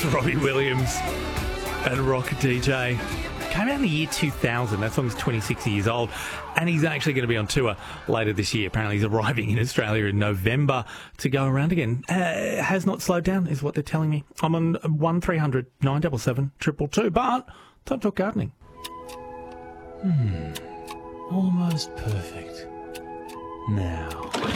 That's Robbie Williams and Rock DJ. Came out in the year 2000. That song's 26 years old. And he's actually going to be on tour later this year. Apparently he's arriving in Australia in November to go around again. Has not slowed down, is what they're telling me. I'm on 1300 977 222. But don't talk gardening. Almost perfect. Now.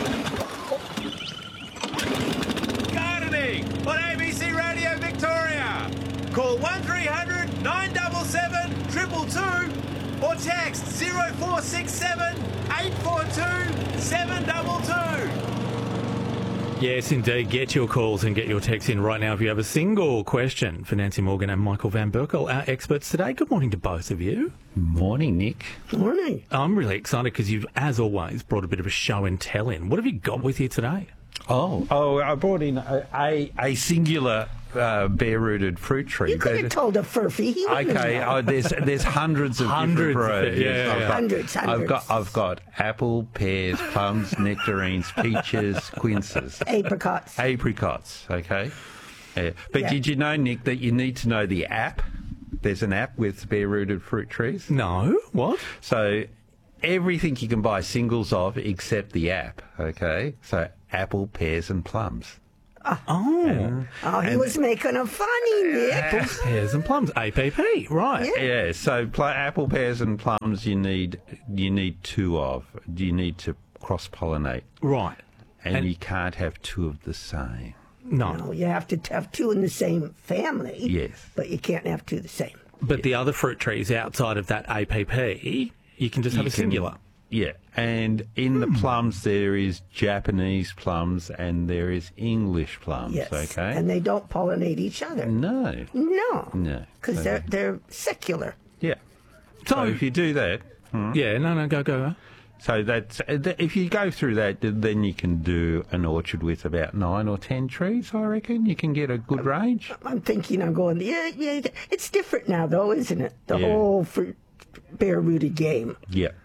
Gardening on ABC Radio Victoria. Call 1300 977 222 or text 0467 842 722. Yes, indeed. Get your calls and get your texts in right now if you have a single question for Nancy Morgan and Michael Van Berkel, our experts today. Good morning to both of you. Morning, Nick. Morning. I'm really excited because you've, as always, brought a bit of a show and tell in. What have you got with you today? Oh, I brought in a singular bare-rooted fruit tree. You could have told a furphy. He wouldn't Okay, have known. there's hundreds of different varieties. yeah. Hundreds. I've got apple, pears, plums, nectarines, peaches, quinces, Apricots. Okay. Yeah. But Yeah. did you know, Nick, that you need to know the app? There's an app with bare-rooted fruit trees. No? What? So everything you can buy singles of except the app. Okay. So apple, pears, and plums. Oh. He was making a funny, Nick. Apples, pears and plums. APP. Right. Yeah, so apple, pears, and plums you need two of. You need to cross-pollinate, Right. and you can't have two of the same. No. No, you have to have two in the same family. Yes. But you can't have two the same. But the other fruit trees outside of that APP, you can just have a singular. Yeah, and in the plums there is Japanese plums and there is English plums. Yes. Okay. And they don't pollinate each other. No. No. Because So- they're secular. Yeah. So if you do that. Yeah, no, go. So that's if you go through that, then you can do an orchard with about 9 or 10 trees. I reckon you can get a good range. I'm thinking I'm going, yeah. It's different now, though, isn't it? The Yeah. whole fruit bare-rooted game. Yeah.